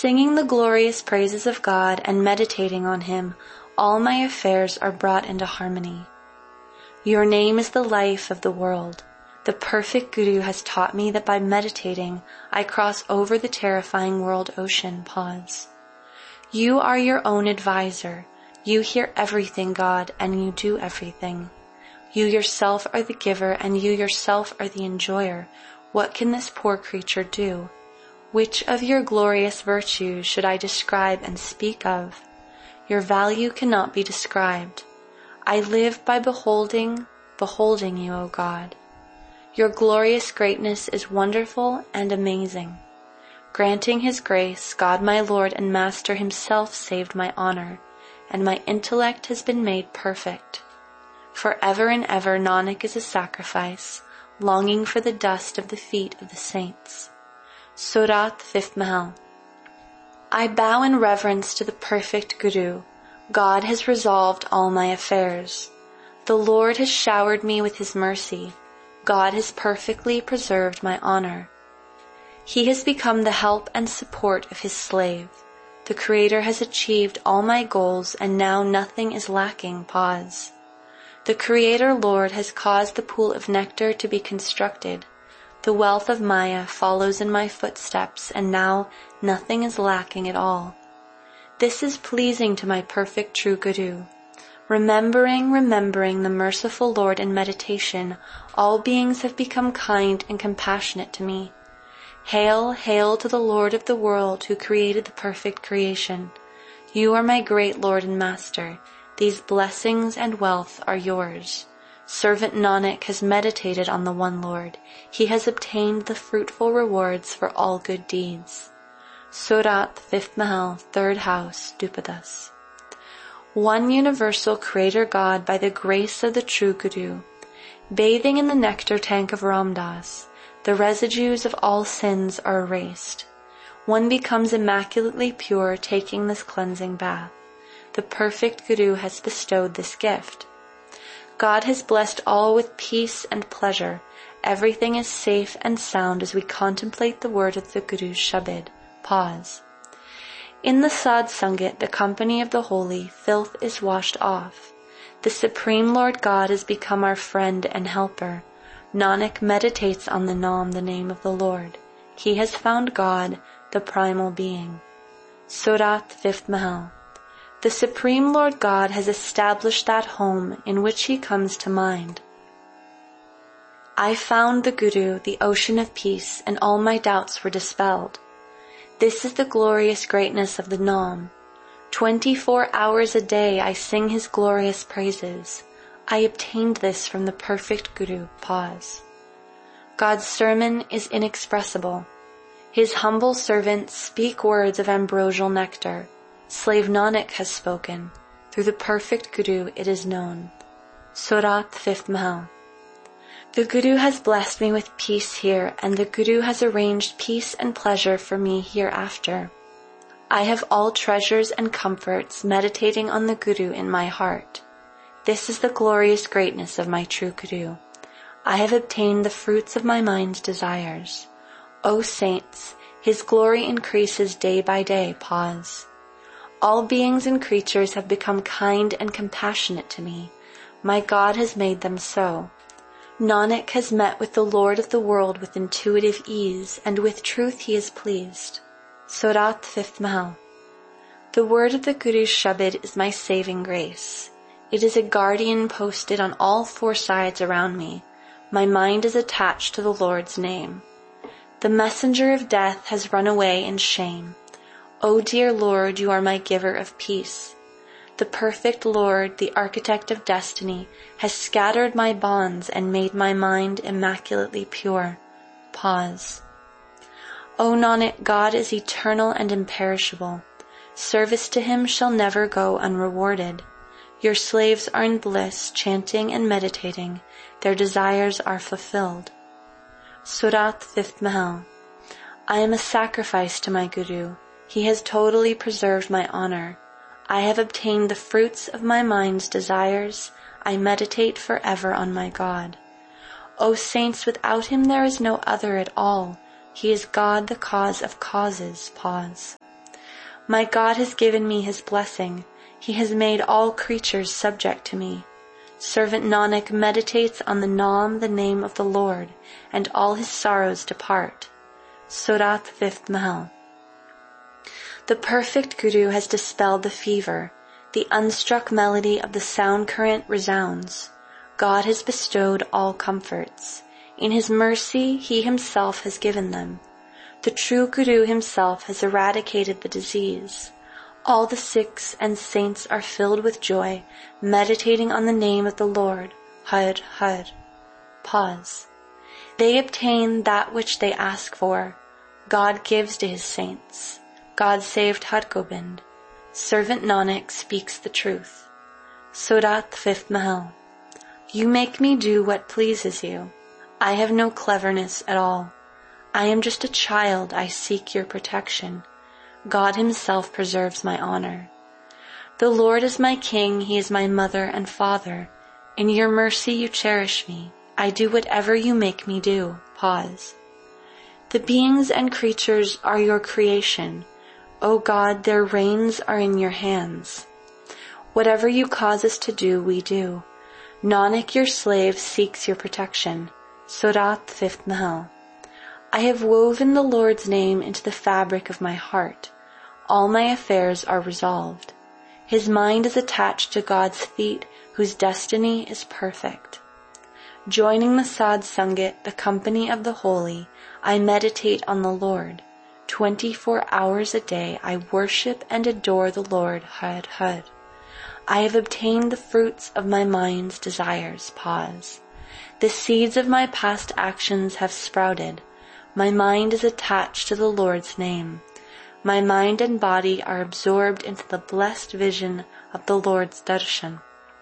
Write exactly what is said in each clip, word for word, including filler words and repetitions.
Singing the glorious praises of God and meditating on Him, all my affairs are brought into harmony. Your name is the life of the world. The perfect Guru has taught me that by meditating, I cross over the terrifying world ocean. Pause. You are your own advisor. You hear everything, God, and you do everything. You yourself are the giver, and you yourself are the enjoyer. What can this poor creature do? Which of your glorious virtues should I describe and speak of? Your value cannot be described. I live by beholding, beholding you, O God. Your glorious greatness is wonderful and amazing. Granting His grace, God my Lord and Master Himself saved my honor, and my intellect has been made perfect. Forever and ever Nanak is a sacrifice, longing for the dust of the feet of the saints. Surat, fifth Mahal. I bow in reverence to the perfect Guru. God has resolved all my affairs. The Lord has showered me with His mercy. God has perfectly preserved my honor. He has become the help and support of His slave. The Creator has achieved all my goals, and now nothing is lacking. Pause. The Creator Lord has caused the pool of nectar to be constructed. The wealth of Maya follows in my footsteps, and now nothing is lacking at all. This is pleasing to my perfect true Guru. Remembering, remembering the merciful Lord in meditation, all beings have become kind and compassionate to me. Hail, hail to the Lord of the world who created the perfect creation. You are my great Lord and Master. These blessings and wealth are yours. Servant Nanak has meditated on the one Lord. He has obtained the fruitful rewards for all good deeds. Surat, fifth Mahal, third house, Dupadas. One universal Creator God by the grace of the true Guru. Bathing in the nectar tank of Ramdas, the residues of all sins are erased. One becomes immaculately pure taking this cleansing bath. The perfect Guru has bestowed this gift. God has blessed all with peace and pleasure. Everything is safe and sound as we contemplate the word of the Guru's Shabad. Pause. In the Sad Sangat, the company of the holy, filth is washed off. The Supreme Lord God has become our friend and helper. Nanak meditates on the Naam, the name of the Lord. He has found God, the primal being. Surat, fifth Mahal. The Supreme Lord God has established that home in which He comes to mind. I found the Guru, the ocean of peace, and all my doubts were dispelled. This is the glorious greatness of the Naam. Twenty-four hours a day I sing His glorious praises. I obtained this from the perfect Guru. Pause. God's sermon is inexpressible. His humble servants speak words of ambrosial nectar. Slave Nanak has spoken. Through the perfect Guru it is known. Surat, fifth Mahal. The Guru has blessed me with peace here, and the Guru has arranged peace and pleasure for me hereafter. I have all treasures and comforts meditating on the Guru in my heart. This is the glorious greatness of my true Guru. I have obtained the fruits of my mind's desires. O saints, His glory increases day by day. Pause. All beings and creatures have become kind and compassionate to me. My God has made them so. Nanak has met with the Lord of the world with intuitive ease, and with truth he is pleased. Surat, fifth Mahal. The word of the Guru's Shabad is my saving grace. It is a guardian posted on all four sides around me. My mind is attached to the Lord's name. The messenger of death has run away in shame. O dear Lord, you are my giver of peace. The perfect Lord, the architect of destiny, has scattered my bonds and made my mind immaculately pure. Pause. O Nanak, God is eternal and imperishable. Service to Him shall never go unrewarded. Your slaves are in bliss, chanting and meditating. Their desires are fulfilled. Surat, fifth Mahal. I am a sacrifice to my Guru. He has totally preserved my honor. I have obtained the fruits of my mind's desires. I meditate forever on my God. O saints, without Him there is no other at all. He is God, the cause of causes. Pause. My God has given me his blessing. He has made all creatures subject to me. Servant Nanak meditates on the Naam, the name of the Lord, and all his sorrows depart. Surat fifth Mahal. The perfect Guru has dispelled the fever. The unstruck melody of the sound current resounds. God has bestowed all comforts. In his mercy, he himself has given them. The true Guru himself has eradicated the disease. All the Sikhs and saints are filled with joy, meditating on the name of the Lord, Har Har. Pause. They obtain that which they ask for. God gives to his saints. God saved Har Gobind. Servant Nanak speaks the truth. Surat fifth Mahal. You make me do what pleases you. I have no cleverness at all. I am just a child, I seek your protection. God himself preserves my honor. The Lord is my king, he is my mother and father. In your mercy you cherish me. I do whatever you make me do. Pause. The beings and creatures are your creation. O God, their reins are in your hands. Whatever you cause us to do, we do. Nanak, your slave, seeks your protection. Surat fifth Mahal. I have woven the Lord's name into the fabric of my heart. All my affairs are resolved. His mind is attached to God's feet, whose destiny is perfect. Joining the Sad Sangat, the company of the holy, I meditate on the Lord. Twenty-four hours a day I worship and adore the Lord, Har Har. I have obtained the fruits of my mind's desires. Pause. The seeds of my past actions have sprouted. My mind is attached to the Lord's name. My mind and body are absorbed into the blessed vision of the Lord's darshan.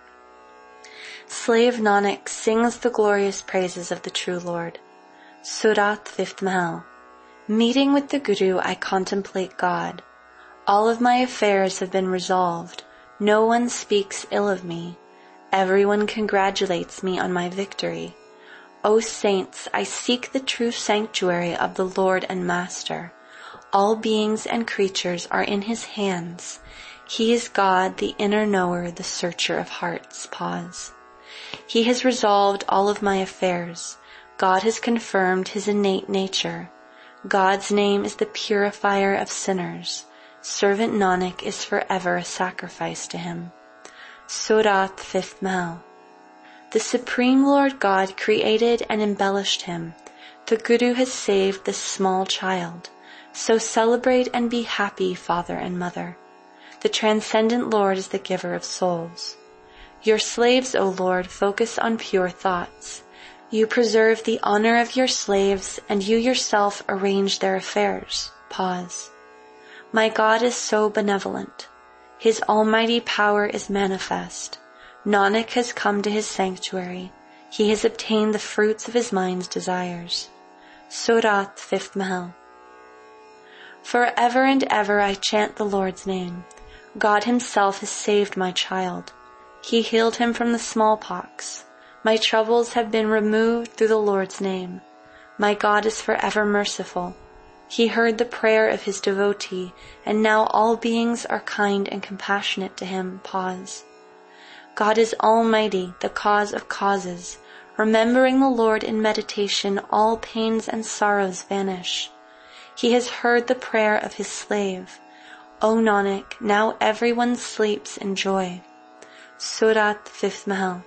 Slave Nanak sings the glorious praises of the true Lord. Surat fifth Mahal. Meeting with the Guru, I contemplate God. All of my affairs have been resolved. No one speaks ill of me. Everyone congratulates me on my victory. O saints, I seek the true sanctuary of the Lord and Master. All beings and creatures are in his hands. He is God, the inner knower, the searcher of hearts. Pause. He has resolved all of my affairs. God has confirmed his innate nature. God's name is the purifier of sinners. Servant Nanak is forever a sacrifice to him. Surat fifth Mahal. The Supreme Lord God created and embellished him. The Guru has saved this small child. So celebrate and be happy, father and mother. The transcendent Lord is the giver of souls. Your slaves, O Lord, focus on pure thoughts. You preserve the honor of your slaves, and you yourself arrange their affairs. Pause. My God is so benevolent. His almighty power is manifest. Nanak has come to his sanctuary. He has obtained the fruits of his mind's desires. Surat fifth Mahal. Forever and ever I chant the Lord's name. God himself has saved my child. He healed him from the smallpox. My troubles have been removed through the Lord's name. My God is forever merciful. He heard the prayer of his devotee, and now all beings are kind and compassionate to him. Pause. God is almighty, the cause of causes. Remembering the Lord in meditation, all pains and sorrows vanish. He has heard the prayer of his slave. O Nanak, now everyone sleeps in joy. Surat fifth Mahal.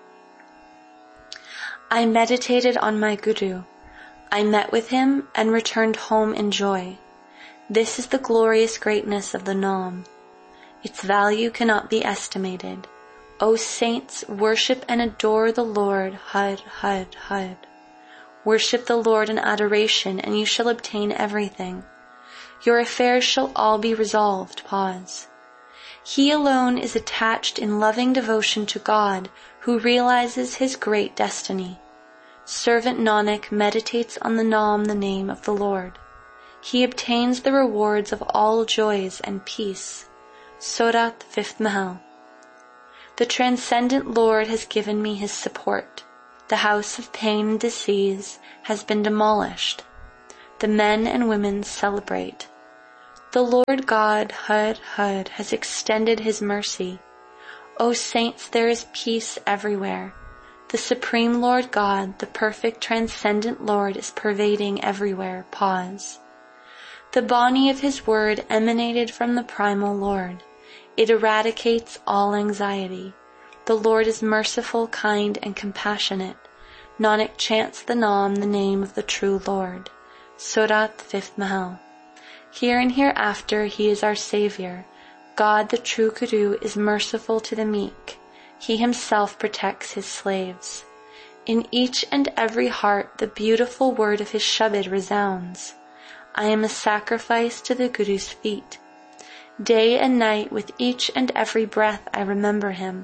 I meditated on my Guru. I met with him and returned home in joy. This is the glorious greatness of the Naam. Its value cannot be estimated. O saints, worship and adore the Lord, Har Har Har. Worship the Lord in adoration, and you shall obtain everything. Your affairs shall all be resolved. Pause. He alone is attached in loving devotion to God, who realizes his great destiny. Servant Nanak meditates on the Naam, the name of the Lord. He obtains the rewards of all joys and peace. Surat fifth Mahal. The transcendent Lord has given me his support. The house of pain and disease has been demolished. The men and women celebrate. The Lord God, Hud, Hud, has extended his mercy. O saints, there is peace everywhere. The Supreme Lord God, the perfect transcendent Lord, is pervading everywhere. Pause. The Bani of his word emanated from the primal Lord. It eradicates all anxiety. The Lord is merciful, kind, and compassionate. Nanak chants the Naam, the name of the true Lord. Surat, fifth Mahal. Here and hereafter he is our Savior. God, the true Guru, is merciful to the meek. He himself protects his slaves. In each and every heart the beautiful word of his Shabad resounds. I am a sacrifice to the Guru's feet. Day and night with each and every breath I remember him.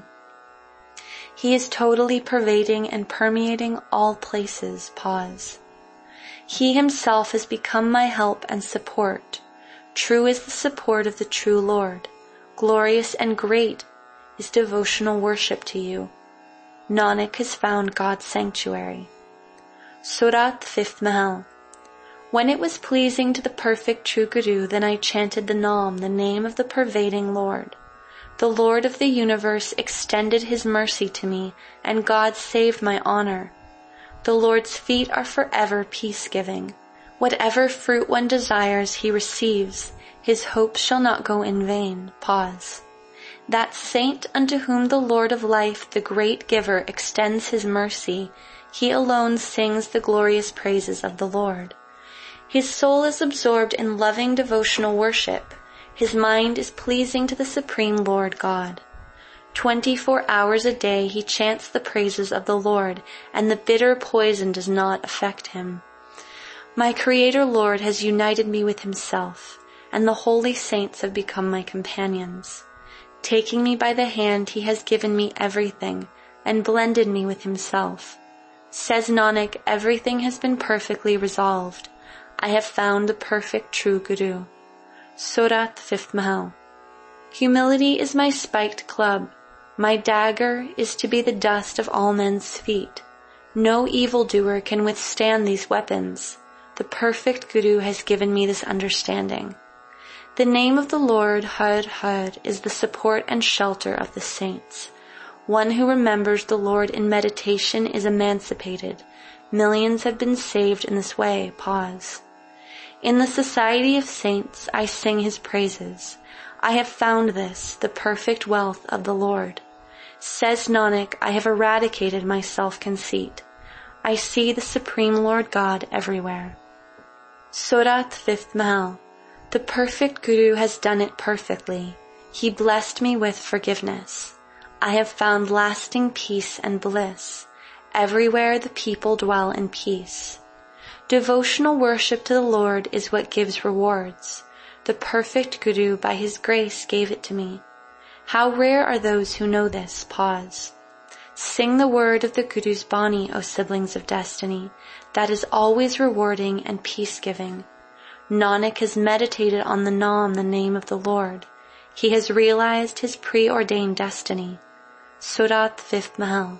He is totally pervading and permeating all places. Pause. He himself has become my help and support. True is the support of the true Lord. Glorious and great is devotional worship to you. Nanak has found God's sanctuary. Surat, fifth Mahal. When it was pleasing to the perfect true Guru, then I chanted the Naam, the name of the pervading Lord. The Lord of the universe extended his mercy to me, and God saved my honor. The Lord's feet are forever peace-giving. Whatever fruit one desires, he receives. His hope shall not go in vain. Pause. That saint unto whom the Lord of life, the great giver, extends his mercy, he alone sings the glorious praises of the Lord. His soul is absorbed in loving devotional worship. His mind is pleasing to the Supreme Lord God. Twenty-four hours a day he chants the praises of the Lord, and the bitter poison does not affect him. My Creator Lord has united me with himself, and the holy saints have become my companions. Taking me by the hand, he has given me everything, and blended me with himself. Says Nanak, everything has been perfectly resolved. I have found the perfect true Guru. Surat, fifth Mahal. Humility is my spiked club. My dagger is to be the dust of all men's feet. No evildoer can withstand these weapons. The perfect Guru has given me this understanding. The name of the Lord, Hud, Hud, is the support and shelter of the saints. One who remembers the Lord in meditation is emancipated. Millions have been saved in this way. Pause. In the society of saints, I sing his praises. I have found this, the perfect wealth of the Lord. Says Nanak, I have eradicated my self-conceit. I see the Supreme Lord God everywhere. Surat, fifth Mahal. The perfect Guru has done it perfectly. He blessed me with forgiveness. I have found lasting peace and bliss. Everywhere the people dwell in peace. Devotional worship to the Lord is what gives rewards. The perfect Guru by his grace gave it to me. How rare are those who know this. Pause. Sing the word of the Guru's Bani, O siblings of destiny. That is always rewarding and peace-giving. Nanak has meditated on the Naam, the name of the Lord. He has realized his preordained destiny. Surat, fifth Mahal.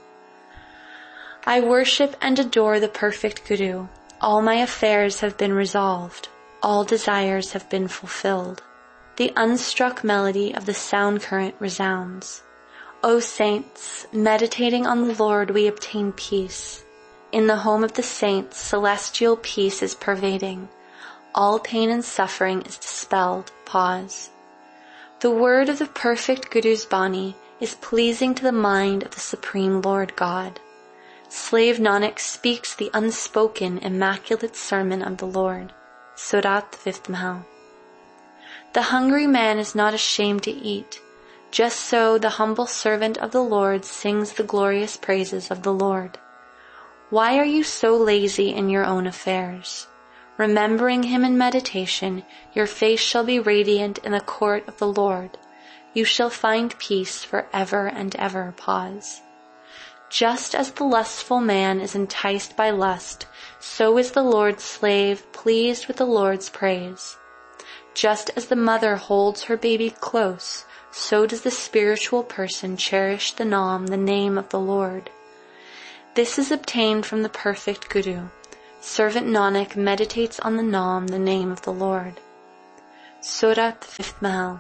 I worship and adore the perfect Guru. All my affairs have been resolved. All desires have been fulfilled. The unstruck melody of the sound current resounds. O saints, meditating on the Lord we obtain peace. In the home of the saints, celestial peace is pervading. All pain and suffering is dispelled. Pause. The word of the perfect Guru's Bani is pleasing to the mind of the Supreme Lord God. Slave Nanak speaks the unspoken, immaculate sermon of the Lord. Surat, fifth Mahal. The hungry man is not ashamed to eat. Just so the humble servant of the Lord sings the glorious praises of the Lord. Why are you so lazy in your own affairs? Remembering him in meditation, your face shall be radiant in the court of the Lord. You shall find peace for ever and ever. Pause. Just as the lustful man is enticed by lust, so is the Lord's slave pleased with the Lord's praise. Just as the mother holds her baby close, so does the spiritual person cherish the Naam, the name of the Lord. This is obtained from the perfect Guru. Servant Nanak meditates on the Naam, the name of the Lord. Surat Fifth Mahal.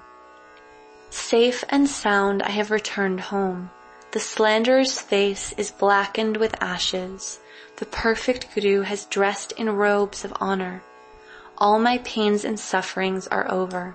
Safe and sound I have returned home. The slanderer's face is blackened with ashes. The perfect Guru has dressed in robes of honor. All my pains and sufferings are over.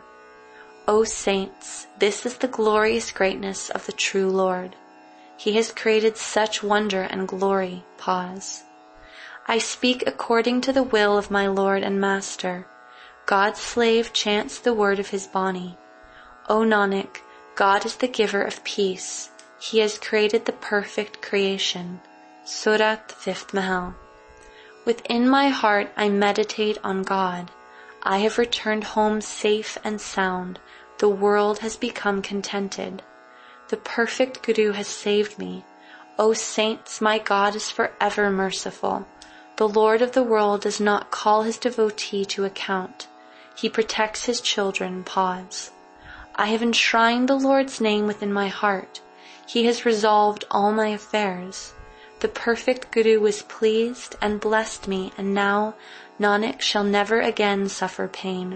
O saints, this is the glorious greatness of the true Lord. He has created such wonder and glory. Pause. I speak according to the will of my Lord and Master. God's slave chants the word of his Bani. O Nanak, God is the giver of peace. He has created the perfect creation. Surat Fifth Mahal. Within my heart I meditate on God. I have returned home safe and sound. The world has become contented. The perfect Guru has saved me. O saints, my God is forever merciful. The Lord of the world does not call his devotee to account. He protects his children. Pause. I have enshrined the Lord's name within my heart. He has resolved all my affairs. The perfect Guru was pleased and blessed me, and now Nanak shall never again suffer pain.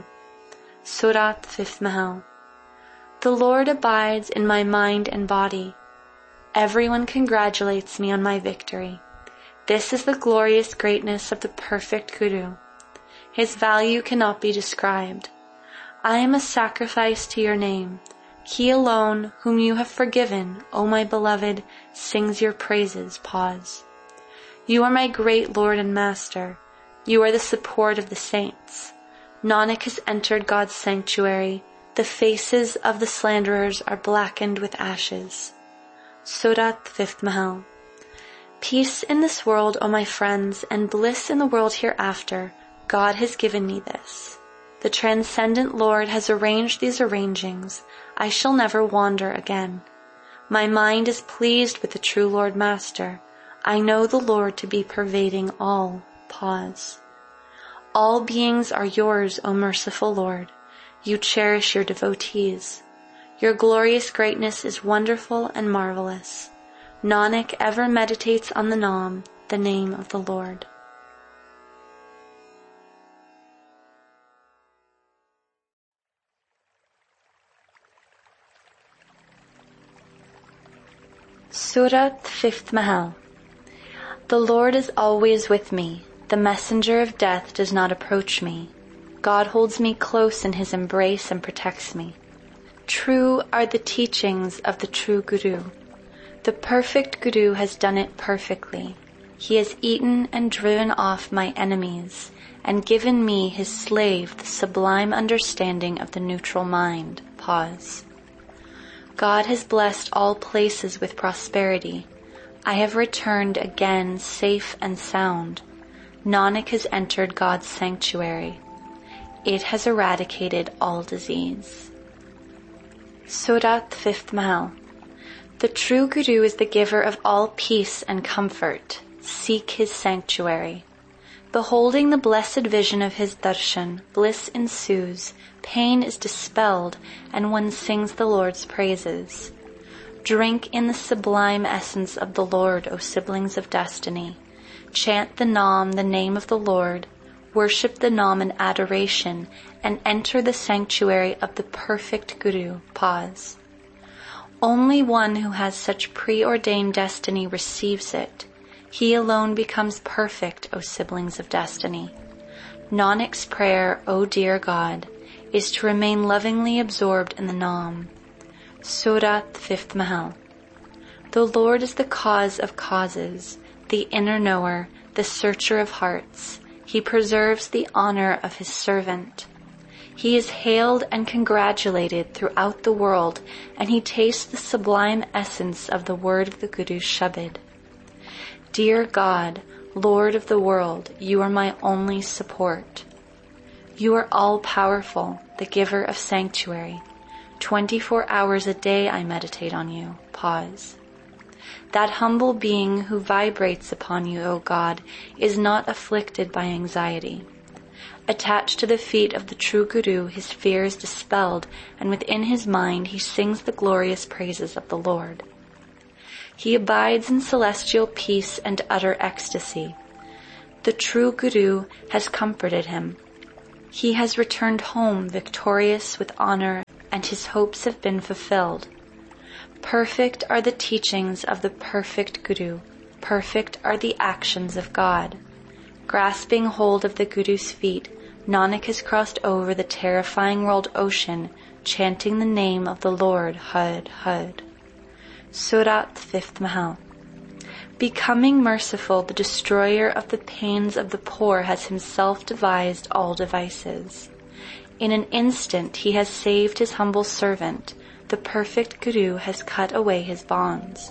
Surat Fifth Mahal. The Lord abides in my mind and body. Everyone congratulates me on my victory. This is the glorious greatness of the perfect Guru. His value cannot be described. I am a sacrifice to your name. He alone, whom you have forgiven, O my beloved, sings your praises. Pause. You are my great Lord and Master. You are the support of the saints. Nanak has entered God's sanctuary. The faces of the slanderers are blackened with ashes. Surat Fifth Mahal. Peace in this world, O my friends, and bliss in the world hereafter. God has given me this. The transcendent Lord has arranged these arrangings. I shall never wander again. My mind is pleased with the true Lord Master. I know the Lord to be pervading all. Pause. All beings are yours, O merciful Lord. You cherish your devotees. Your glorious greatness is wonderful and marvelous. Nanak ever meditates on the Naam, the name of the Lord. Surat Fifth Mahal. The Lord is always with me. The messenger of death does not approach me. God holds me close in his embrace and protects me. True are the teachings of the true Guru. The perfect Guru has done it perfectly. He has eaten and driven off my enemies and given me, his slave, the sublime understanding of the neutral mind. Pause. God has blessed all places with prosperity. I have returned again safe and sound. Nanak has entered God's sanctuary. It has eradicated all disease. Surat Fifth Mahal. The true Guru is the giver of all peace and comfort. Seek his sanctuary. Beholding the blessed vision of his darshan, bliss ensues, pain is dispelled, and one sings the Lord's praises. Drink in the sublime essence of the Lord, O siblings of destiny. Chant the Naam, the name of the Lord. Worship the Naam in adoration, and enter the sanctuary of the perfect Guru. Pause. Only one who has such preordained destiny receives it. He alone becomes perfect, O siblings of destiny. Nanak's prayer, O dear God, is to remain lovingly absorbed in the Naam. Surat Fifth Mahal. The Lord is the cause of causes, the inner knower, the searcher of hearts. He preserves the honor of his servant. He is hailed and congratulated throughout the world, and he tastes the sublime essence of the word of the Guru's Shabad. Dear God, Lord of the world, you are my only support. You are all-powerful, the giver of sanctuary. Twenty-four hours a day I meditate on you. Pause. That humble being who vibrates upon you, O God, is not afflicted by anxiety. Attached to the feet of the true Guru, his fear is dispelled, and within his mind he sings the glorious praises of the Lord. He abides in celestial peace and utter ecstasy. The true Guru has comforted him. He has returned home victorious with honor, and his hopes have been fulfilled. Perfect are the teachings of the perfect Guru. Perfect are the actions of God. Grasping hold of the Guru's feet, Nanak has crossed over the terrifying world ocean, chanting the name of the Lord, Hud, Hud. Surat, fifth Mahal. Becoming merciful, the destroyer of the pains of the poor has himself devised all devices. In an instant he has saved his humble servant. The perfect Guru has cut away his bonds.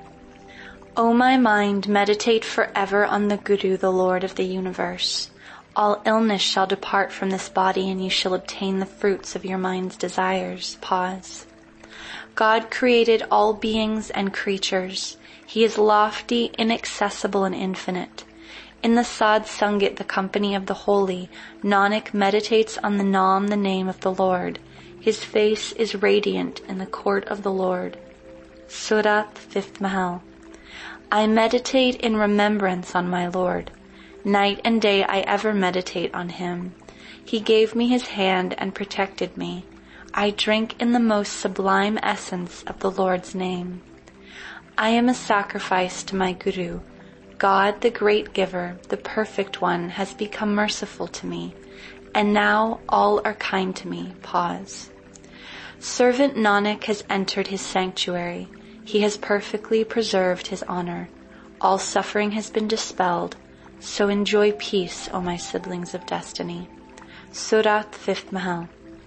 O my mind, meditate forever on the Guru, the Lord of the universe. All illness shall depart from this body, and you shall obtain the fruits of your mind's desires. Pause. God created all beings and creatures. He is lofty, inaccessible, and infinite. In the Sad Sangat, the company of the holy, Nanak meditates on the Naam, the name of the Lord. His face is radiant in the court of the Lord. Surat, fifth Mahal. I meditate in remembrance on my Lord. Night and day I ever meditate on him. He gave me his hand and protected me. I drink in the most sublime essence of the Lord's name. I am a sacrifice to my Guru. God, the great giver, the perfect one, has become merciful to me, and now all are kind to me. Pause. Servant Nanak has entered his sanctuary. He has perfectly preserved his honor. All suffering has been dispelled. So enjoy peace, O my siblings of destiny. Surat, fifth Mahal.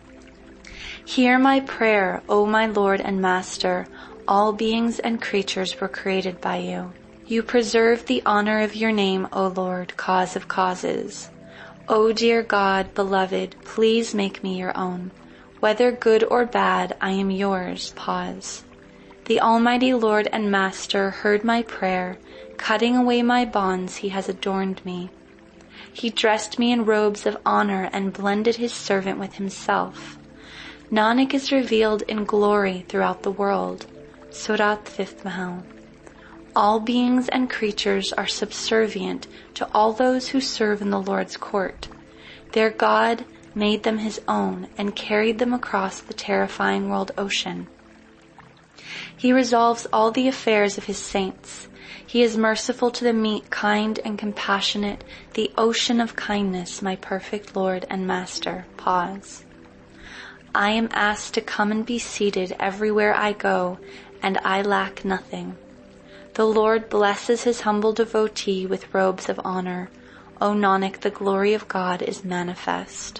Hear my prayer, O my Lord and Master. All beings and creatures were created by you. You preserve the honor of your name, O Lord, cause of causes. O dear God, beloved, please make me your own. Whether good or bad, I am yours. Pause. The Almighty Lord and Master heard my prayer. Cutting away my bonds, he has adorned me. He dressed me in robes of honor and blended his servant with himself. Nanak is revealed in glory throughout the world. Surat, fifth Mahal. All beings and creatures are subservient to all those who serve in the Lord's court. Their God made them his own and carried them across the terrifying world ocean. He resolves all the affairs of his saints. He is merciful to the meek, kind and compassionate, the ocean of kindness, my perfect Lord and Master. Pause. I am asked to come and be seated everywhere I go, and I lack nothing. The Lord blesses his humble devotee with robes of honor. O Nanak, the glory of God is manifest.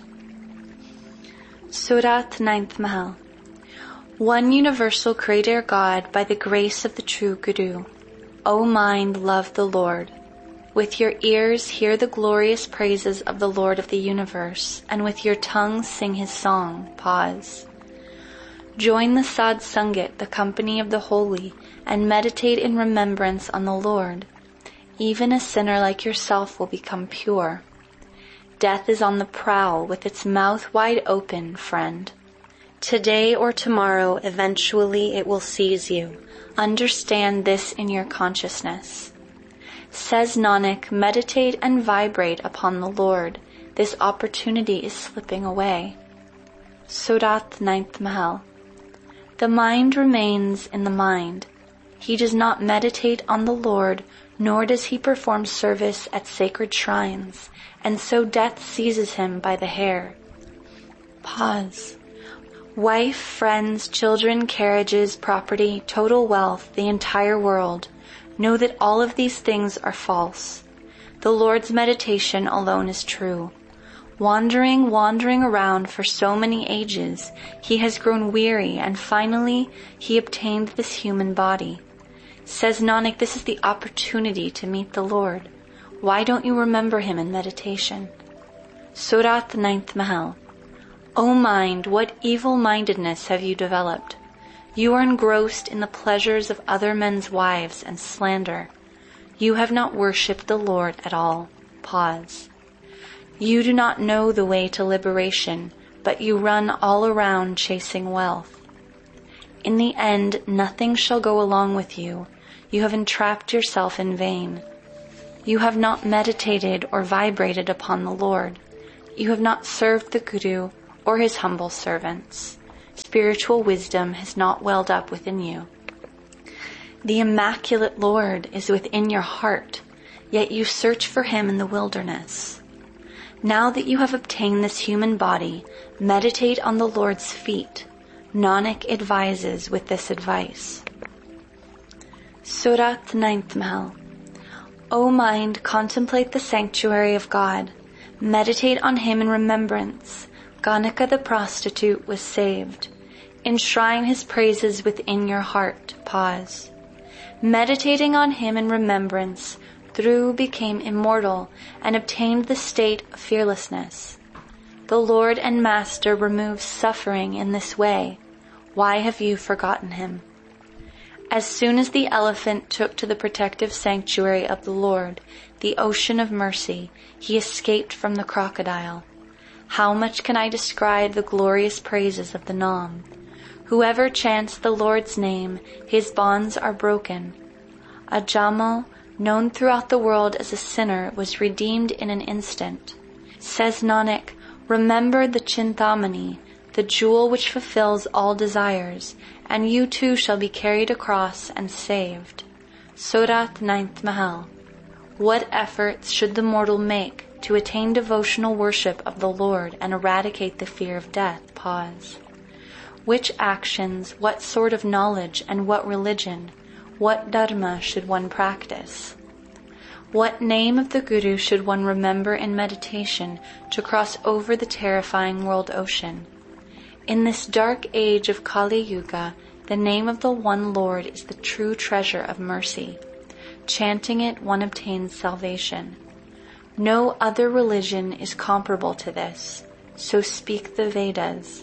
Surat, ninth Mahal. One universal Creator God, by the grace of the true Guru. O mind, love the Lord. With your ears hear the glorious praises of the Lord of the universe, and with your tongue sing his song. Pause. Join the Sad Sangat, the company of the holy, and meditate in remembrance on the Lord. Even a sinner like yourself will become pure. Death is on the prowl, with its mouth wide open, friend. Today or tomorrow, eventually it will seize you. Understand this in your consciousness. Says Nanak, meditate and vibrate upon the Lord. This opportunity is slipping away. Surat, ninth Mahal. The mind remains in the mind. He does not meditate on the Lord, nor does he perform service at sacred shrines, and so death seizes him by the hair. Pause. Wife, friends, children, carriages, property, total wealth, the entire world. Know that all of these things are false. The Lord's meditation alone is true. Wandering, wandering around for so many ages, he has grown weary, and finally he obtained this human body. Says Nanak, this is the opportunity to meet the Lord. Why don't you remember him in meditation? Surat, ninth Mahal. O mind, what evil-mindedness have you developed? You are engrossed in the pleasures of other men's wives and slander. You have not worshipped the Lord at all. Pause. You do not know the way to liberation, but you run all around chasing wealth. In the end, nothing shall go along with you. You have entrapped yourself in vain. You have not meditated or vibrated upon the Lord. You have not served the Guru or his humble servants. Spiritual wisdom has not welled up within you. The Immaculate Lord is within your heart, yet you search for him in the wilderness. Now that you have obtained this human body, meditate on the Lord's feet. Nanak advises with this advice. Surat ninth Mahal. O mind, contemplate the sanctuary of God. Meditate on him in remembrance. Ganaka the prostitute was saved. Enshrine his praises within your heart. Pause. Meditating on him in remembrance, Dhruv became immortal and obtained the state of fearlessness. The Lord and Master removes suffering in this way. Why have you forgotten him? As soon as the elephant took to the protective sanctuary of the Lord, the ocean of mercy, he escaped from the crocodile. How much can I describe the glorious praises of the Nam? Whoever chants the Lord's name, his bonds are broken. Ajamo, known throughout the world as a sinner, was redeemed in an instant. Says Nanak, remember the Chintamani, the jewel which fulfills all desires, and you too shall be carried across and saved. Surat ninth Mahal. What efforts should the mortal make to attain devotional worship of the Lord and eradicate the fear of death? Pause. Which actions, what sort of knowledge, and what religion, what dharma should one practice? What name of the Guru should one remember in meditation to cross over the terrifying world ocean? In this dark age of Kali Yuga, the name of the One Lord is the true treasure of mercy. Chanting it, one obtains salvation. No other religion is comparable to this, so speak the Vedas.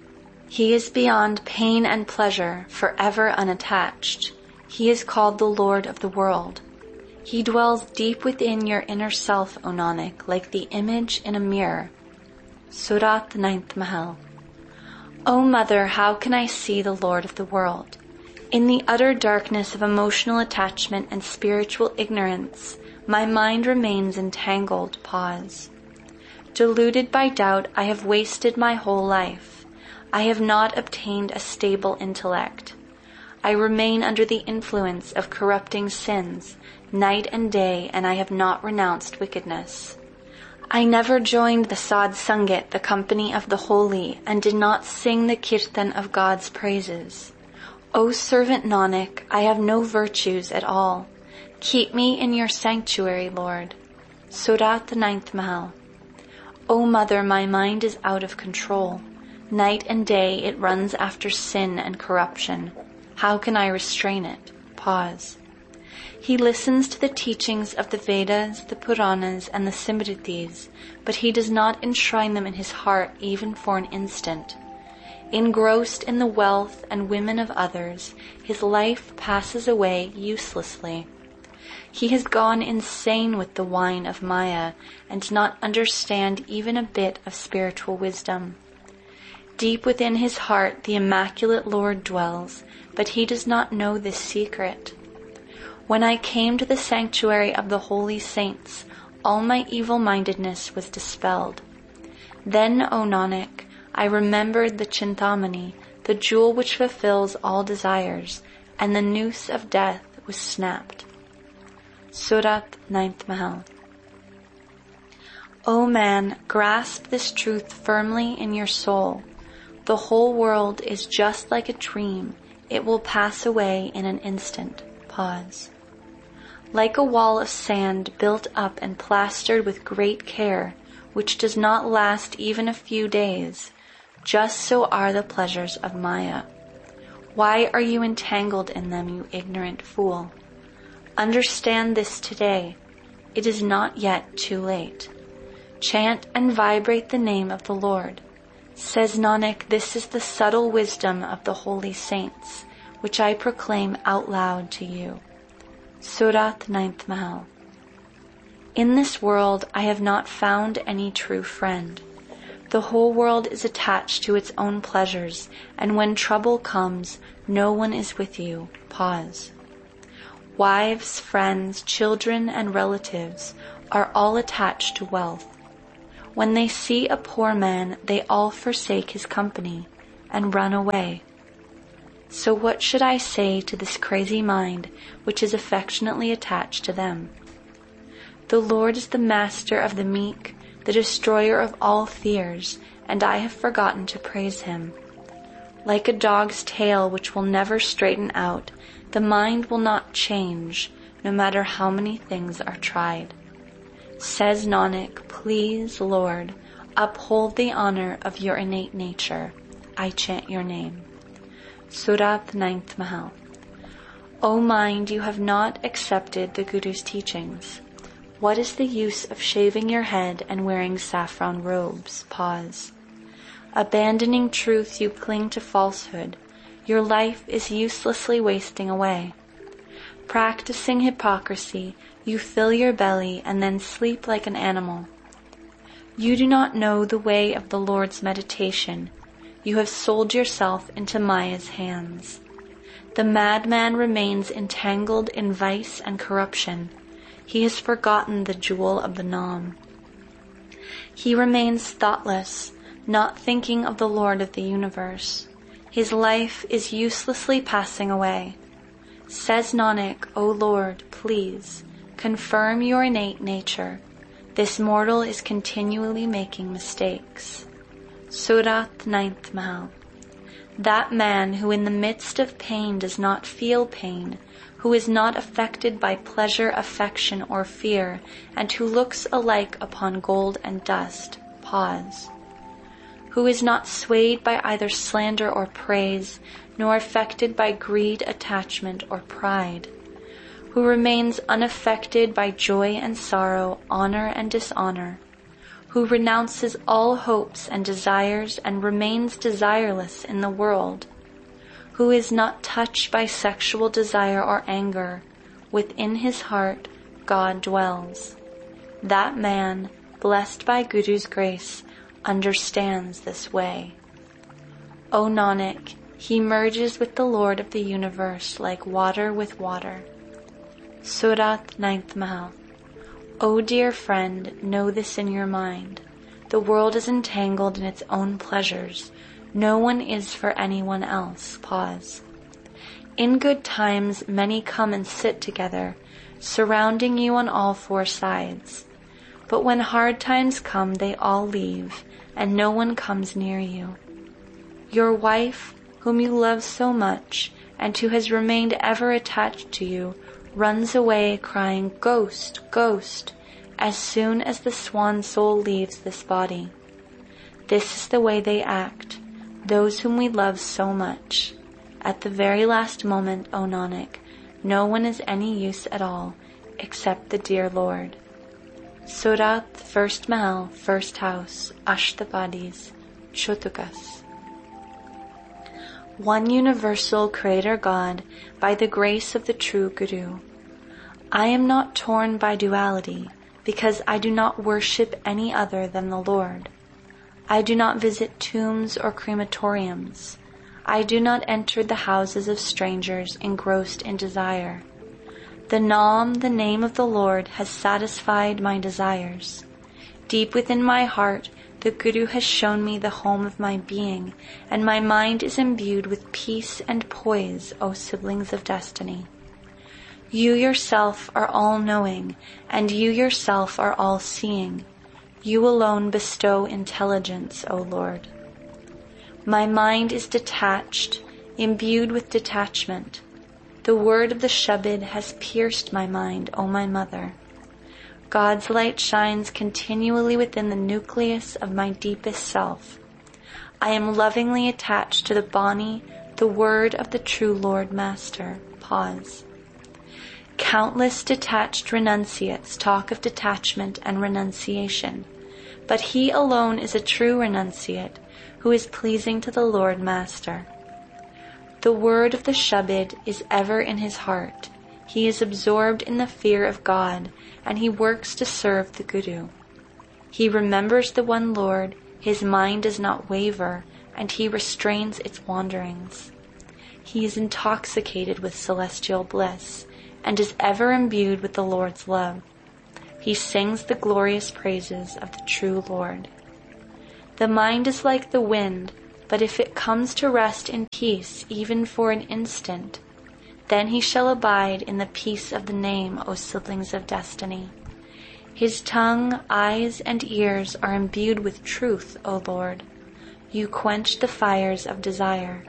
He is beyond pain and pleasure, forever unattached. He is called the Lord of the world. He dwells deep within your inner self, O Nanak, like the image in a mirror. Surat ninth Mahal. O Mother, how can I see the Lord of the world? In the utter darkness of emotional attachment and spiritual ignorance, my mind remains entangled. Pause. Deluded by doubt, I have wasted my whole life. I have not obtained a stable intellect. I remain under the influence of corrupting sins, night and day, and I have not renounced wickedness. I never joined the Sadh Sangat, the company of the holy, and did not sing the kirtan of God's praises. O servant Nanak, I have no virtues at all. Keep me in your sanctuary, Lord. Surat ninth Mahal. O Mother, my mind is out of control. Night and day it runs after sin and corruption. How can I restrain it? Pause. He listens to the teachings of the Vedas, the Puranas, and the Simritis, but he does not enshrine them in his heart even for an instant. Engrossed in the wealth and women of others, his life passes away uselessly. He has gone insane with the wine of Maya and does not understand even a bit of spiritual wisdom. Deep within his heart the Immaculate Lord dwells, but he does not know this secret. When I came to the sanctuary of the holy saints, all my evil-mindedness was dispelled. Then, O Nanak, I remembered the Chintamani, the jewel which fulfills all desires, and the noose of death was snapped. Surat ninth Mahal. O man, grasp this truth firmly in your soul. The whole world is just like a dream. It will pass away in an instant. Pause. Like a wall of sand built up and plastered with great care, which does not last even a few days, just so are the pleasures of Maya. Why are you entangled in them, you ignorant fool? Understand this today. It is not yet too late. Chant and vibrate the name of the Lord. Says Nanak, this is the subtle wisdom of the holy saints, which I proclaim out loud to you. Surat ninth Mahal. In this world I have not found any true friend. The whole world is attached to its own pleasures, and when trouble comes, no one is with you. Pause. Wives, friends, children, and relatives are all attached to wealth. When they see a poor man, they all forsake his company and run away. So what should I say to this crazy mind which is affectionately attached to them? The Lord is the master of the meek, the destroyer of all fears, and I have forgotten to praise him. Like a dog's tail which will never straighten out, the mind will not change, no matter how many things are tried. Says Nanak, please, Lord, uphold the honor of your innate nature. I chant your name. Surat ninth Mahal. O mind, you have not accepted the Guru's teachings. What is the use of shaving your head and wearing saffron robes? Pause. Abandoning truth, you cling to falsehood. Your life is uselessly wasting away. Practicing hypocrisy, you fill your belly and then sleep like an animal. You do not know the way of the Lord's meditation. You have sold yourself into Maya's hands. The madman remains entangled in vice and corruption. He has forgotten the jewel of the Nam. He remains thoughtless, not thinking of the Lord of the universe. His life is uselessly passing away. Says Nanak, O Lord, please, confirm your innate nature. This mortal is continually making mistakes. Surat ninth Mahal. That man who in the midst of pain does not feel pain, who is not affected by pleasure, affection, or fear, and who looks alike upon gold and dust, pause. Who is not swayed by either slander or praise, nor affected by greed, attachment, or pride. Who remains unaffected by joy and sorrow, honor and dishonor. Who renounces all hopes and desires and remains desireless in the world. Who is not touched by sexual desire or anger. Within his heart, God dwells. That man, blessed by Guru's grace, understands this way. O Nanak, he merges with the Lord of the universe like water with water. Surat ninth Mahal. O dear friend, know this in your mind. The world is entangled in its own pleasures. No one is for anyone else. Pause. In good times, many come and sit together, surrounding you on all four sides. But when hard times come, they all leave, and no one comes near you. Your wife, whom you love so much, and who has remained ever attached to you, runs away crying, "Ghost, ghost," as soon as the swan soul leaves this body. This is the way they act, those whom we love so much. At the very last moment, O Nanak, no one is any use at all, except the dear Lord. Surat, first Mahal, first house, Ashtapadis, Chotukas. One universal Creator God, by the grace of the true Guru. I am not torn by duality, because I do not worship any other than the Lord. I do not visit tombs or crematoriums. I do not enter the houses of strangers engrossed in desire. The Nam, the name of the Lord, has satisfied my desires. Deep within my heart, the Guru has shown me the home of my being, and my mind is imbued with peace and poise, O siblings of destiny. You yourself are all-knowing, and you yourself are all-seeing. You alone bestow intelligence, O Lord. My mind is detached, imbued with detachment. The word of the Shabad has pierced my mind, O my mother. God's light shines continually within the nucleus of my deepest self. I am lovingly attached to the Bani, the word of the true Lord Master. Pause. Countless detached renunciates talk of detachment and renunciation, but he alone is a true renunciate who is pleasing to the Lord Master. The word of the Shabad is ever in his heart. He is absorbed in the fear of God, and he works to serve the Guru. He remembers the one Lord, his mind does not waver, and he restrains its wanderings. He is intoxicated with celestial bliss, and is ever imbued with the Lord's love. he sings the glorious praises of the true Lord. The mind is like the wind, but if it comes to rest in peace even for an instant, then he shall abide in the peace of the name, O siblings of destiny. His tongue, eyes, and ears are imbued with truth, O Lord. You quench the fires of desire.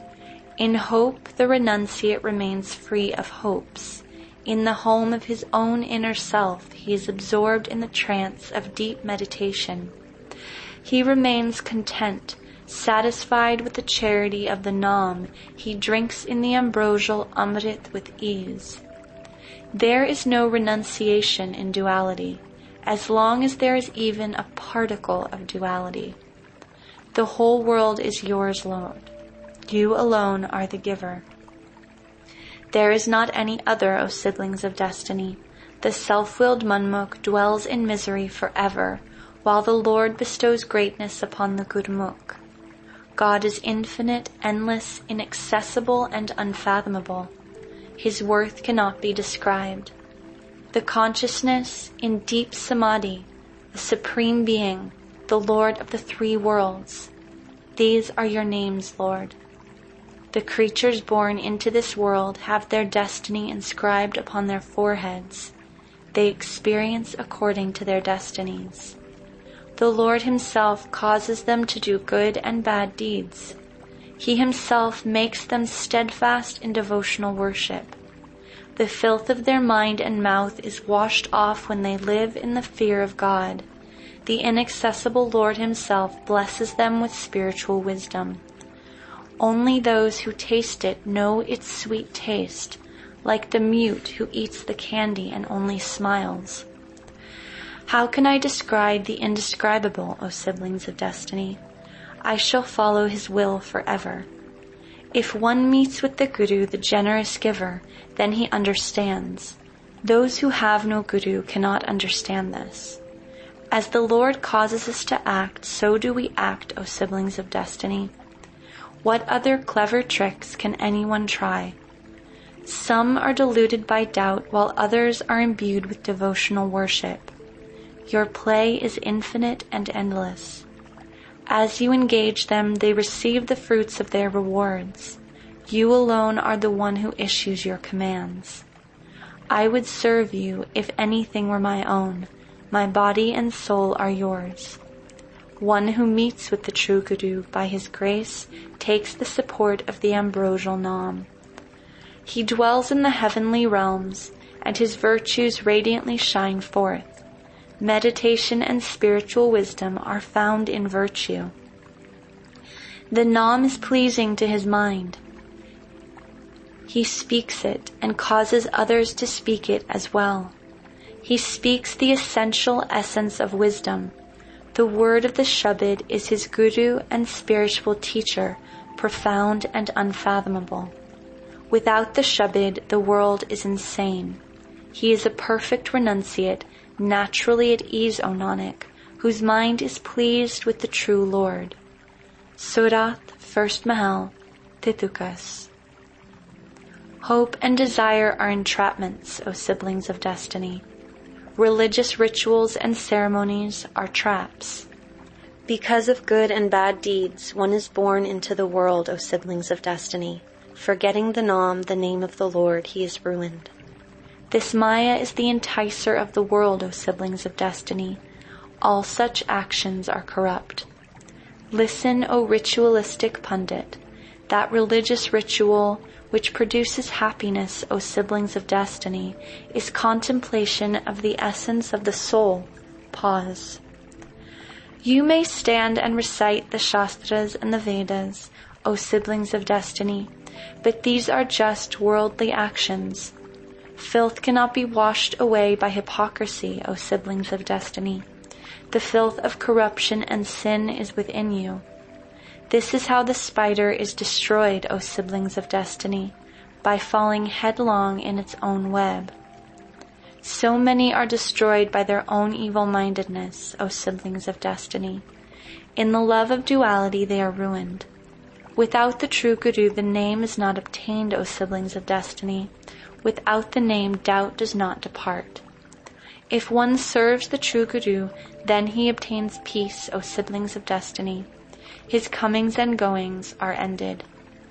In hope the renunciate remains free of hopes. In the home of his own inner self he is absorbed in the trance of deep meditation. He remains content, satisfied with the charity of the Nam. He drinks in the ambrosial Amrit with ease. There is no renunciation in duality, as long as there is even a particle of duality. The whole world is yours, Lord. You alone are the giver. There is not any other, O siblings of destiny. The self-willed Manmukh dwells in misery forever, while the Lord bestows greatness upon the Gurmukh. God is infinite, endless, inaccessible, and unfathomable. His worth cannot be described. The consciousness in deep samadhi, the Supreme Being, the Lord of the three worlds. These are your names, Lord. The creatures born into this world have their destiny inscribed upon their foreheads. They experience according to their destinies. The Lord himself causes them to do good and bad deeds. He himself makes them steadfast in devotional worship. The filth of their mind and mouth is washed off when they live in the fear of God. The inaccessible Lord himself blesses them with spiritual wisdom. Only those who taste it know its sweet taste, like the mute who eats the candy and only smiles. How can I describe the indescribable, O siblings of destiny? I shall follow his will forever. If one meets with the Guru, the generous giver, then he understands. Those who have no Guru cannot understand this. As the Lord causes us to act, so do we act, O siblings of destiny. What other clever tricks can anyone try? Some are deluded by doubt, while others are imbued with devotional worship. Your play is infinite and endless. As you engage them, they receive the fruits of their rewards. You alone are the one who issues your commands. I would serve you if anything were my own. My body and soul are yours. One who meets with the true Guru by his grace takes the support of the ambrosial Nam. He dwells in the heavenly realms, and his virtues radiantly shine forth. Meditation and spiritual wisdom are found in virtue. The Nam is pleasing to his mind. He speaks it and causes others to speak it as well. He speaks the essential essence of wisdom. The word of the Shabad is his Guru and spiritual teacher, profound and unfathomable. Without the Shabad, the world is insane. He is a perfect renunciate, naturally at ease, O Nanak, whose mind is pleased with the true Lord. Surath, First Mahal, Titukas. Hope and desire are entrapments, O siblings of destiny. Religious rituals and ceremonies are traps. Because of good and bad deeds, one is born into the world, O siblings of destiny. Forgetting the Nam, the name of the Lord, he is ruined. This Maya is the enticer of the world, O siblings of destiny. All such actions are corrupt. Listen, O ritualistic pundit. That religious ritual which produces happiness, O siblings of destiny, is contemplation of the essence of the soul. Pause. You may stand and recite the Shastras and the Vedas, O siblings of destiny, but these are just worldly actions. Filth cannot be washed away by hypocrisy, O siblings of destiny. The filth of corruption and sin is within you. This is how the spider is destroyed, O siblings of destiny, by falling headlong in its own web. So many are destroyed by their own evil-mindedness, O siblings of destiny. In the love of duality they are ruined. Without the true Guru, the name is not obtained, O siblings of destiny. Without the name, doubt does not depart. If one serves the true Guru, then he obtains peace, O siblings of destiny. His comings and goings are ended.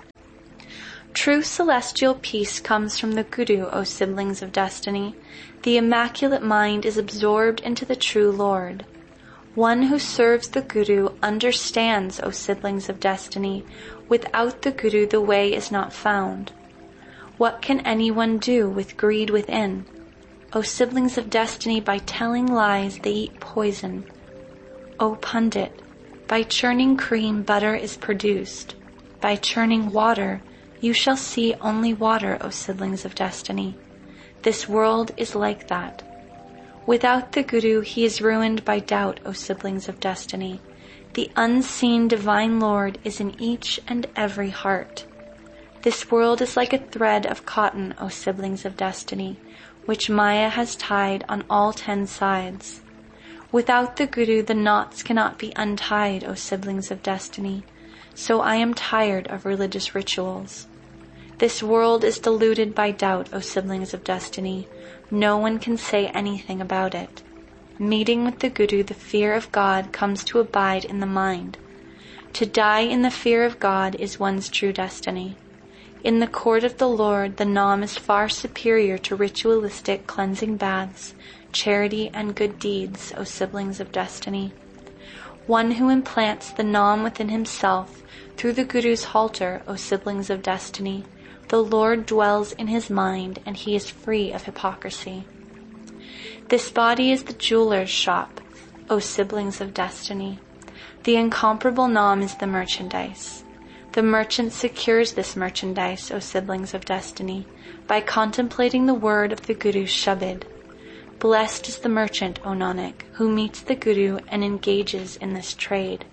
True celestial peace comes from the Guru, O siblings of destiny. The immaculate mind is absorbed into the true Lord. One who serves the Guru understands, O siblings of destiny. Without the Guru the way is not found. What can anyone do with greed within? O siblings of destiny, by telling lies they eat poison. O Pundit, by churning cream butter is produced. By churning water you shall see only water, O siblings of destiny. This world is like that. Without the Guru he is ruined by doubt, O siblings of destiny. The unseen divine Lord is in each and every heart. This world is like a thread of cotton, O siblings of destiny, which Maya has tied on all ten sides. Without the Guru the knots cannot be untied, O siblings of destiny. So I am tired of religious rituals. This world is deluded by doubt, O siblings of destiny. No one can say anything about it. Meeting with the Guru, the fear of God comes to abide in the mind. To die in the fear of God is one's true destiny. In the court of the Lord, the Nam is far superior to ritualistic cleansing baths, charity and good deeds, O siblings of destiny. One who implants the Nam within himself through the Guru's halter, O siblings of destiny, the Lord dwells in his mind and he is free of hypocrisy. This body is the jeweler's shop, O siblings of destiny. The incomparable Nam is the merchandise. The merchant secures this merchandise, O siblings of destiny, by contemplating the word of the Guru's Shabad. Blessed is the merchant, O Nanak, who meets the Guru and engages in this trade.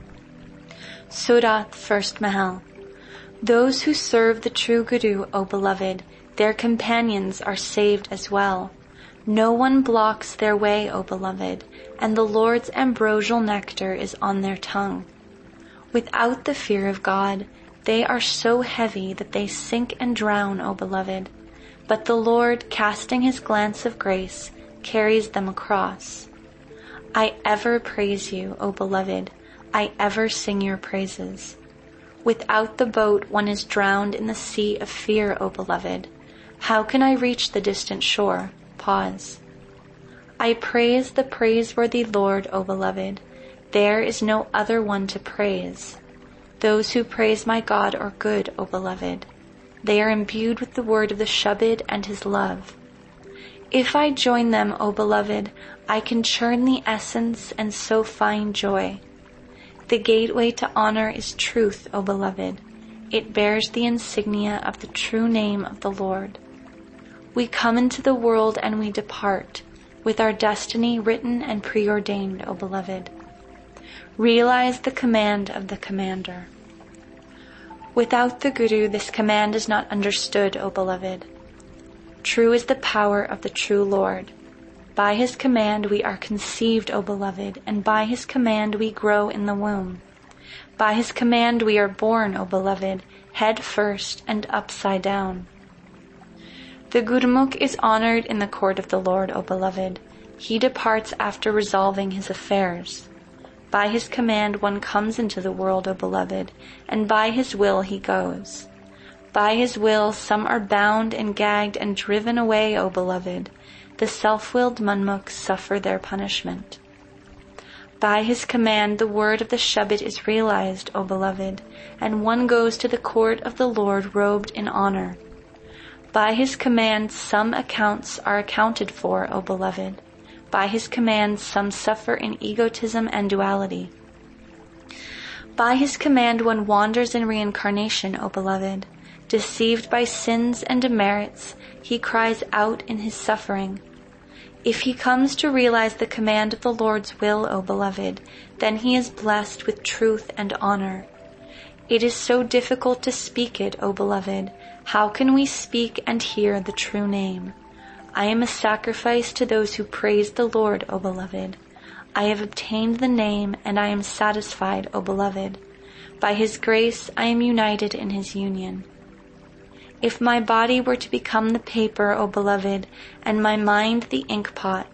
Surat, first Mahal. Those who serve the true Guru, O beloved, their companions are saved as well. No one blocks their way, O beloved, and the Lord's ambrosial nectar is on their tongue. Without the fear of God, they are so heavy that they sink and drown, O beloved. But the Lord, casting his glance of grace, carries them across. I ever praise you, O beloved. I ever sing your praises. Without the boat, one is drowned in the sea of fear, O beloved. How can I reach the distant shore? Pause. I praise the praiseworthy Lord, O beloved. There is no other one to praise. Those who praise my God are good, O beloved. They are imbued with the word of the Shabad and his love. If I join them, O beloved, I can churn the essence and so find joy. The gateway to honor is truth, O beloved. It bears the insignia of the true name of the Lord. We come into the world and we depart, with our destiny written and preordained, O beloved. Realize the command of the commander. Without the Guru, this command is not understood, O beloved. True is the power of the true Lord. By his command we are conceived, O beloved, and by his command we grow in the womb. By his command we are born, O beloved, head first and upside down. The Gurmukh is honored in the court of the Lord, O beloved. He departs after resolving his affairs. By his command one comes into the world, O beloved, and by his will he goes. By his will some are bound and gagged and driven away, O beloved. The self-willed Manmukhs suffer their punishment. By his command the word of the Shabad is realized, O beloved, and one goes to the court of the Lord robed in honor. By his command some accounts are accounted for, O beloved. By his command some suffer in egotism and duality. By his command one wanders in reincarnation, O beloved. Deceived by sins and demerits, he cries out in his suffering. If he comes to realize the command of the Lord's will, O beloved, then he is blessed with truth and honor. It is so difficult to speak it, O beloved. How can we speak and hear the true name? I am a sacrifice to those who praise the Lord, O beloved. I have obtained the name and I am satisfied, O beloved. By his grace I am united in his union. If my body were to become the paper, O beloved, and my mind the ink pot,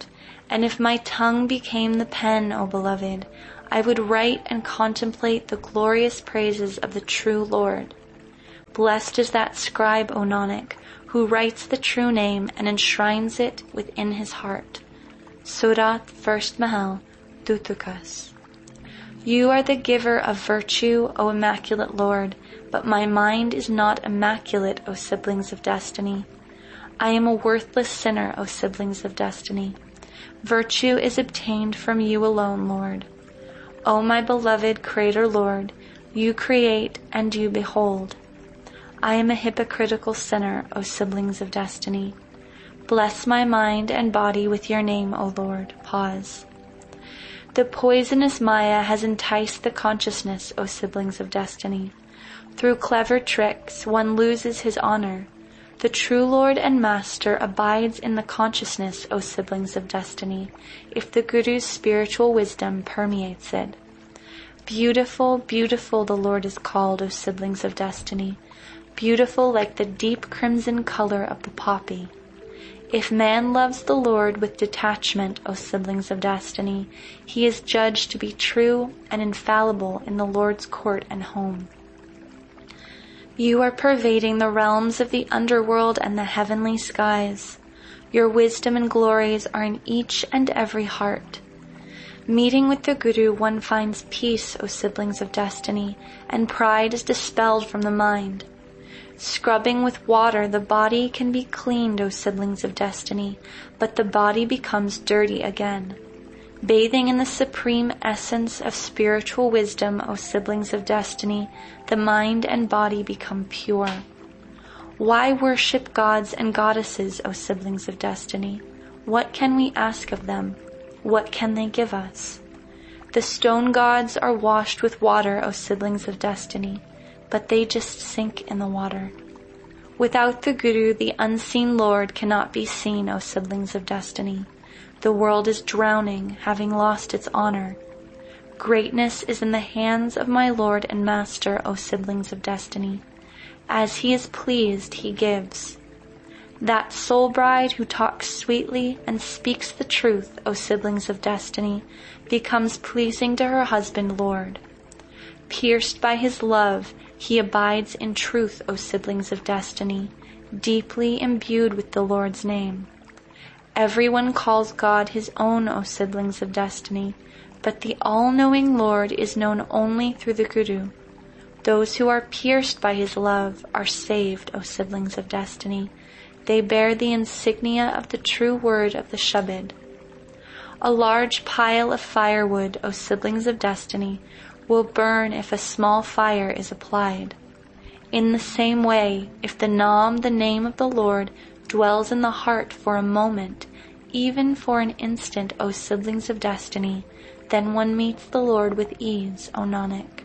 And if my tongue became the pen, O beloved, I would write and contemplate the glorious praises of the true Lord. Blessed is that scribe, O Nanak, who writes the true name and enshrines it within his heart. Surat, first Mahal, Dutukas. You are the giver of virtue, O immaculate Lord, but my mind is not immaculate, O siblings of destiny. I am a worthless sinner, O siblings of destiny. Virtue is obtained from you alone, Lord. O my beloved Creator Lord, you create and you behold. I am a hypocritical sinner, O siblings of destiny. Bless my mind and body with your name, O Lord. Pause. The poisonous Maya has enticed the consciousness, O siblings of destiny. Through clever tricks, one loses his honor. The true Lord and Master abides in the consciousness, O siblings of destiny, if the Guru's spiritual wisdom permeates it. Beautiful, beautiful the Lord is called, O siblings of destiny, beautiful like the deep crimson color of the poppy. If man loves the Lord with detachment, O siblings of destiny, he is judged to be true and infallible in the Lord's court and home. You are pervading the realms of the underworld and the heavenly skies. Your wisdom and glories are in each and every heart. Meeting with the Guru, one finds peace, O siblings of destiny, and pride is dispelled from the mind. Scrubbing with water, the body can be cleaned, O siblings of destiny, but the body becomes dirty again. Bathing in the supreme essence of spiritual wisdom, O siblings of destiny, the mind and body become pure. Why worship gods and goddesses, O siblings of destiny? What can we ask of them? What can they give us? The stone gods are washed with water, O siblings of destiny, but they just sink in the water. Without the Guru, the unseen Lord cannot be seen, O siblings of destiny. The world is drowning, having lost its honor. Greatness is in the hands of my Lord and Master, O siblings of destiny. As he is pleased, he gives. That soul bride who talks sweetly and speaks the truth, O siblings of destiny, becomes pleasing to her husband, Lord. Pierced by his love, he abides in truth, O siblings of destiny, deeply imbued with the Lord's name. Everyone calls God his own, O siblings of destiny, but the all-knowing Lord is known only through the Guru. Those who are pierced by his love are saved, O siblings of destiny. They bear the insignia of the true word of the Shabad. A large pile of firewood, O siblings of destiny, will burn if a small fire is applied. In the same way, if the Naam, the name of the Lord, dwells in the heart for a moment, even for an instant, O siblings of destiny, then one meets the Lord with ease, O Nanak.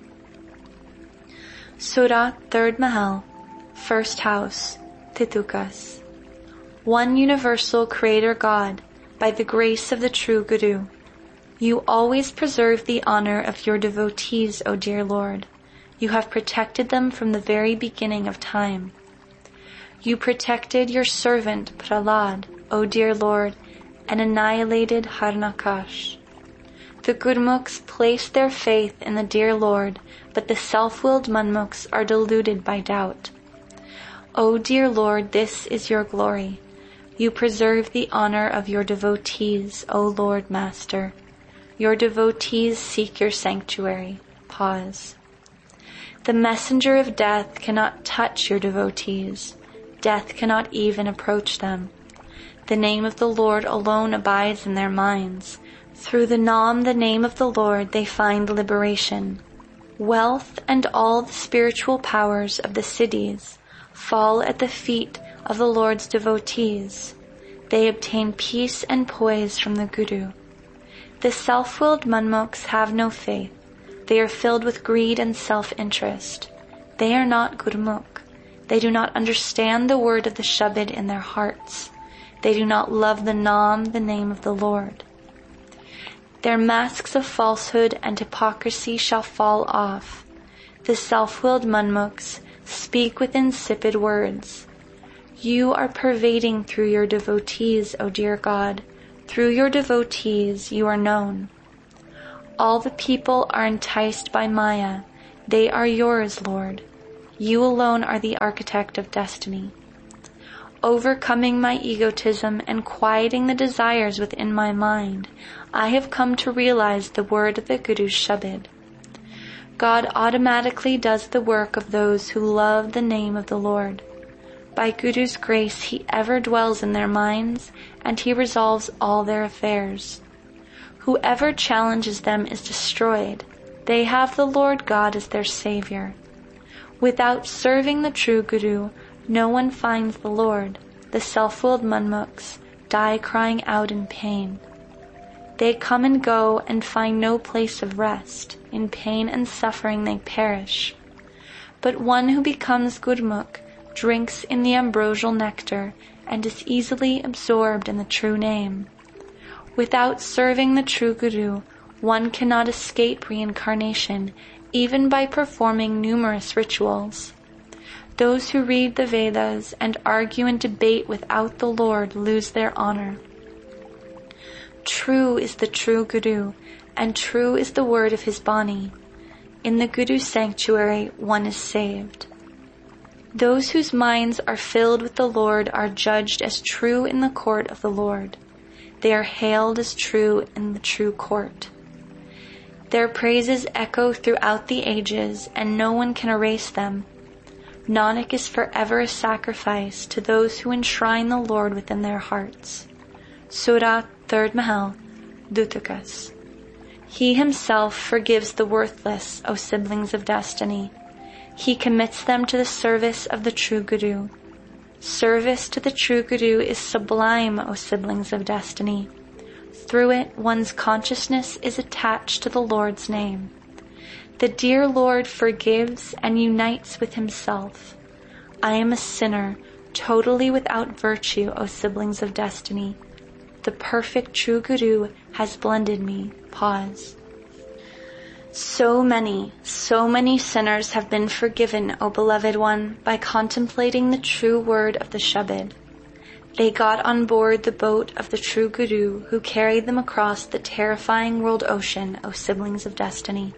Surat, third Mahal, first house, Titukas. One universal Creator God, by the grace of the true Guru, you always preserve the honor of your devotees, O dear Lord. You have protected them from the very beginning of time. You protected your servant Prahlad, O dear Lord, and annihilated Harnakash. The Gurmukhs place their faith in the dear Lord, but the self-willed Manmukhs are deluded by doubt. O dear Lord, this is your glory. You preserve the honor of your devotees, O Lord Master. Your devotees seek your sanctuary. Pause. The messenger of death cannot touch your devotees. Death cannot even approach them. The name of the Lord alone abides in their minds. Through the Naam, the name of the Lord, they find liberation. Wealth and all the spiritual powers of the Siddhis fall at the feet of the Lord's devotees. They obtain peace and poise from the Guru. The self-willed Manmukhs have no faith. They are filled with greed and self-interest. They are not Gurmukh. They do not understand the word of the Shabad in their hearts. They do not love the Naam, the name of the Lord. Their masks of falsehood and hypocrisy shall fall off. The self-willed Manmukhs speak with insipid words. You are pervading through your devotees, O dear God, Through your devotees you are known. All the people are enticed by Maya. They are yours, Lord. You alone are the architect of destiny. Overcoming my egotism and quieting the desires within my mind, I have come to realize the word of the Guru's Shabad. God automatically does the work of those who love the name of the Lord. By Guru's grace, he ever dwells in their minds, and he resolves all their affairs. Whoever challenges them is destroyed. They have the Lord God as their savior. Without serving the true Guru, no one finds the Lord. The self-willed Manmukhs die crying out in pain. They come and go and find no place of rest. In pain and suffering they perish. But one who becomes Gurmukh drinks in the ambrosial nectar and is easily absorbed in the true name. Without serving the true Guru, one cannot escape reincarnation, even by performing numerous rituals. Those who read the Vedas and argue and debate without the Lord lose their honor. True is the true Guru, and true is the word of his Bani. In the Guru's sanctuary, one is saved. Those whose minds are filled with the Lord are judged as true in the court of the Lord. They are hailed as true in the true court. Their praises echo throughout the ages, and no one can erase them. Nanak is forever a sacrifice to those who enshrine the Lord within their hearts. Surah, third Mahal, Dutakas. He himself forgives the worthless, O siblings of destiny. He commits them to the service of the true Guru. Service to the true Guru is sublime, O siblings of destiny. Through it, one's consciousness is attached to the Lord's name. The dear Lord forgives and unites with himself. I am a sinner, totally without virtue, O siblings of destiny. The perfect true Guru has blended me. Pause. So many, so many sinners have been forgiven, O beloved one, by contemplating the true word of the Shabad. They got on board the boat of the true Guru, who carried them across the terrifying world ocean, O siblings of destiny.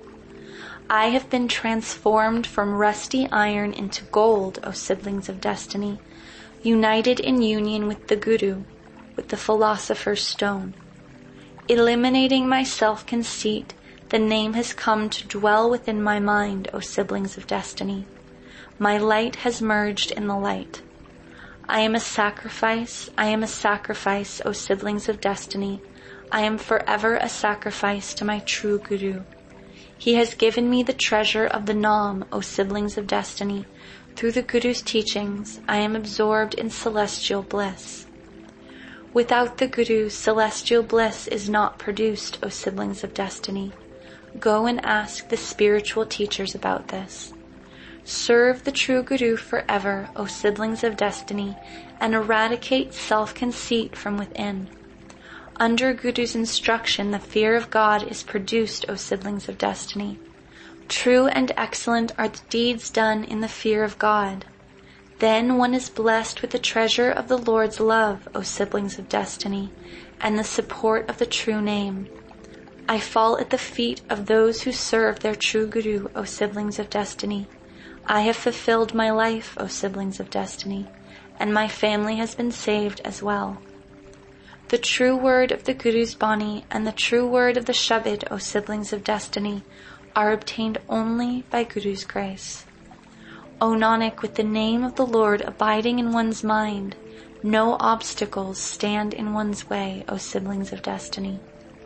I have been transformed from rusty iron into gold, O siblings of destiny, united in union with the Guru, with the philosopher's stone. Eliminating my self-conceit, the name has come to dwell within my mind, O siblings of destiny. My light has merged in the light. I am a sacrifice, I am a sacrifice, O siblings of destiny. I am forever a sacrifice to my true Guru. He has given me the treasure of the Nam, O siblings of destiny. Through the Guru's teachings, I am absorbed in celestial bliss. Without the Guru, celestial bliss is not produced, O siblings of destiny. Go and ask the spiritual teachers about this. Serve the true Guru forever, O siblings of destiny, and eradicate self-conceit from within. Under Guru's instruction, the fear of God is produced, O siblings of destiny. True and excellent are the deeds done in the fear of God. Then one is blessed with the treasure of the Lord's love, O siblings of destiny, and the support of the true name. I fall at the feet of those who serve their true Guru, O siblings of destiny. I have fulfilled my life, O siblings of destiny, and my family has been saved as well. The true word of the Guru's Bani and the true word of the Shabad, O siblings of destiny, are obtained only by Guru's grace. O Nanak, with the name of the Lord abiding in one's mind, no obstacles stand in one's way, O siblings of destiny.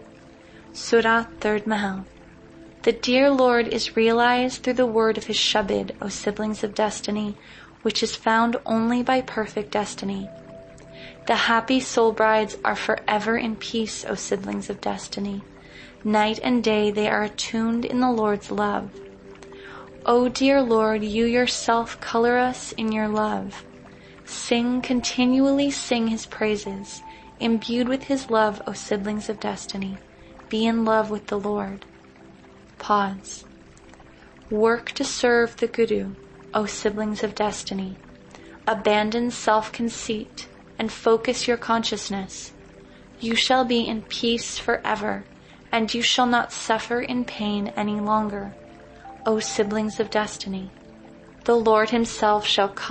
Surah, third Mahal. The dear Lord is realized through the word of his Shabad, O siblings of destiny, which is found only by perfect destiny. The happy soul brides are forever in peace, O siblings of destiny. Night and day they are attuned in the Lord's love. O dear Lord, you yourself color us in your love. Sing, continually sing his praises, imbued with his love, O siblings of destiny. Be in love with the Lord. Pause. Work to serve the Guru, O siblings of destiny. Abandon self-conceit and focus your consciousness. You shall be in peace forever, and you shall not suffer in pain any longer, O siblings of destiny. The Lord himself shall come